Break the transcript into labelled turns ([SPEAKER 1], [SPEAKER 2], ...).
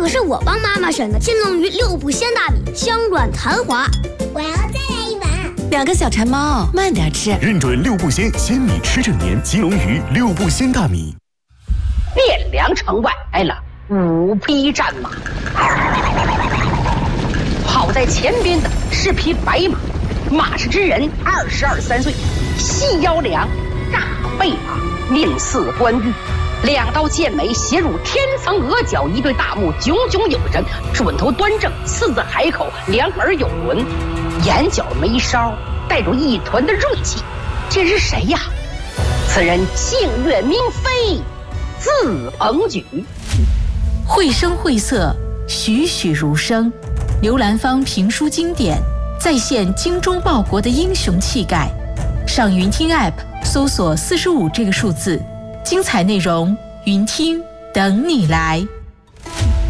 [SPEAKER 1] 可是我帮妈妈选的金龙鱼6步鲜大米，香软弹滑。
[SPEAKER 2] 我要再来一碗。
[SPEAKER 3] 2个小馋猫，慢点吃。
[SPEAKER 4] 认准6步鲜，鲜米吃整年。金龙鱼6步鲜大米。
[SPEAKER 5] 汴梁城外来了5匹战马，跑在前边的是匹白马，马氏之人22、3岁，细腰梁，大背马，面似关羽，2道剑眉斜入天层额角，一对大目炯炯有神，准头端正，四字海口，两耳有轮，眼角眉梢带着一团的锐气。这是谁呀？此人姓岳名飞，字鹏举。
[SPEAKER 6] 绘声绘色，栩栩如生，刘兰芳评书经典，再现精忠报国的英雄气概。上云听 App 搜索45这个数字，精彩内容，云听等你来。